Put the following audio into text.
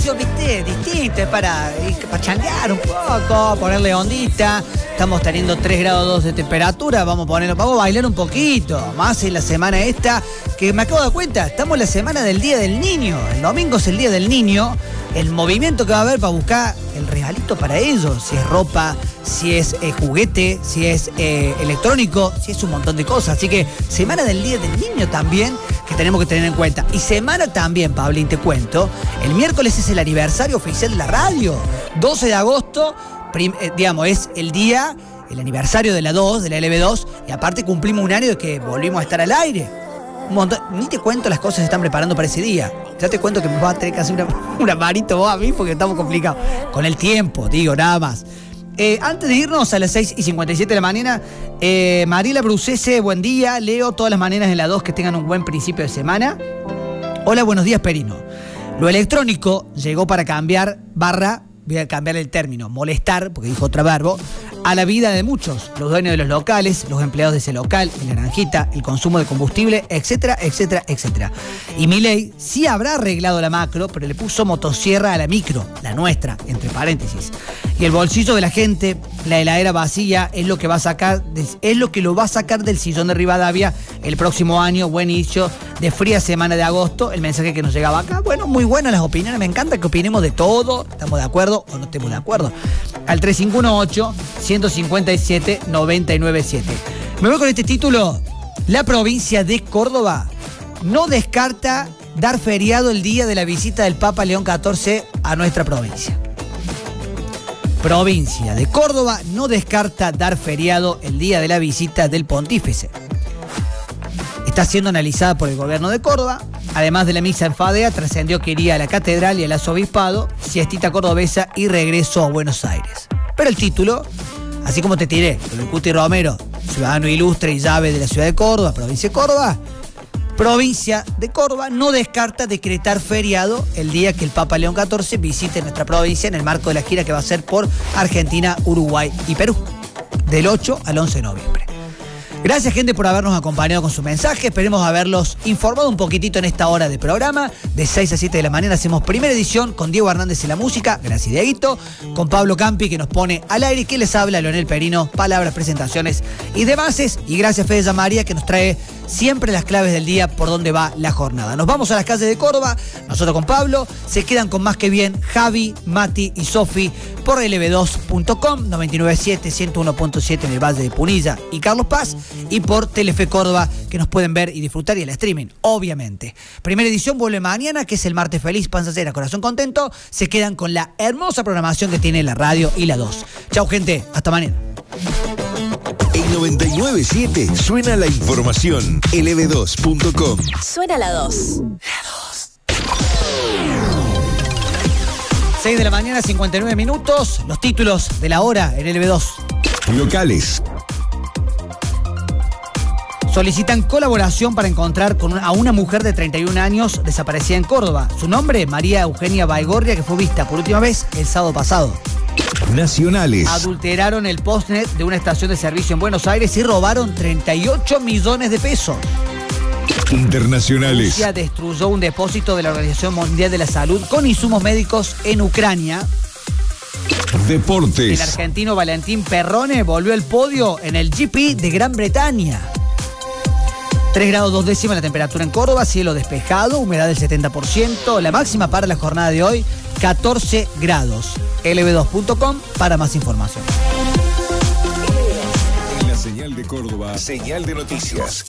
¿Viste? Distinto, es para changuear un poco, ponerle ondita. Estamos teniendo 3 grados 2 de temperatura, vamos a bailar un poquito. Más en la semana esta, que me acabo de dar cuenta, estamos en la semana del Día del Niño. El domingo es el Día del Niño. El movimiento que va a haber para buscar el regalito para ellos, si es ropa, si es juguete, si es electrónico, si es un montón de cosas. Así que semana del Día del Niño también, que tenemos que tener en cuenta. Y semana también, Pablín, te cuento, el miércoles es el aniversario oficial de la radio. 12 de agosto, es el aniversario de la 2, de la LB2, y aparte cumplimos un año de que volvimos a estar al aire. Un montón. Ni te cuento las cosas que se están preparando para ese día. Ya te cuento que me vas a tener que hacer una manito vos a mí porque estamos complicados. Con el tiempo, digo, nada más. Antes de irnos a las 6:57 de la mañana, Mariela Brucese, buen día. Leo todas las mañanas en la 2, que tengan un buen principio de semana. Hola, buenos días, Perino. Lo electrónico llegó para cambiar, voy a cambiar el término, molestar, porque dijo otro verbo, a la vida de muchos, los dueños de los locales, los empleados de ese local, el naranjita, el consumo de combustible, etcétera, etcétera, etcétera. Y Milei sí habrá arreglado la macro, pero le puso motosierra a la micro, la nuestra, entre paréntesis. Y el bolsillo de la gente, la heladera vacía, es lo que lo va a sacar del sillón de Rivadavia el próximo año. Buen inicio de fría semana de agosto. El mensaje que nos llegaba acá, bueno, muy buenas las opiniones, me encanta que opinemos de todo, estamos de acuerdo o no estemos de acuerdo. Al 3518-157-997. Me voy con este título. La provincia de Córdoba no descarta dar feriado el día de la visita del Papa León XIV a nuestra provincia. Provincia de Córdoba no descarta dar feriado el día de la visita del pontífice. Está siendo analizada por el gobierno de Córdoba. Además de la misa en Fadea, trascendió que iría a la catedral y al arzobispado, siestita cordobesa y regreso a Buenos Aires. Pero el título, así como te tiré, con el Cuti Romero, ciudadano ilustre y llave de la ciudad de Córdoba, provincia de Córdoba, provincia de Córdoba no descarta decretar feriado el día que el Papa León XIV visite nuestra provincia en el marco de la gira que va a hacer por Argentina, Uruguay y Perú, del 8 al 11 de noviembre. Gracias, gente, por habernos acompañado con su mensaje. Esperemos haberlos informado un poquitito en esta hora de programa. De 6 a 7 de la mañana hacemos primera edición con Diego Hernández en la música. Gracias, Dieguito. Con Pablo Campi, que nos pone al aire. Que les habla Leonel Perino. Palabras, presentaciones y demás. Y gracias, Fede Yamaría, que nos trae siempre las claves del día por donde va la jornada. Nos vamos a las calles de Córdoba. Nosotros con Pablo. Se quedan con Más que Bien Javi, Mati y Sofi por lb2.com, 997, 101.7 en el Valle de Punilla y Carlos Paz. Y por Telefe Córdoba, que nos pueden ver y disfrutar, y el streaming, obviamente. Primera edición vuelve mañana, que es el martes feliz, panza llena, corazón contento. Se quedan con la hermosa programación que tiene la radio y la 2. Chau, gente, hasta mañana. En 99.7 suena la información. lb2.com. Suena la 2. La 2. 6 de la mañana, 59 minutos. Los títulos de la hora en LB2. Locales. Solicitan colaboración para encontrar a una mujer de 31 años desaparecida en Córdoba. Su nombre, María Eugenia Baigorria, que fue vista por última vez el sábado pasado. Nacionales. Adulteraron el postnet de una estación de servicio en Buenos Aires y robaron 38 millones de pesos. Internacionales. Rusia destruyó un depósito de la Organización Mundial de la Salud con insumos médicos en Ucrania. Deportes. El argentino Valentín Perrone volvió al podio en el GP de Gran Bretaña. 3 grados 2 décimas la temperatura en Córdoba, cielo despejado, humedad del 70%. La máxima para la jornada de hoy, 14 grados. lb2.com para más información. En la señal de Córdoba, señal de noticias.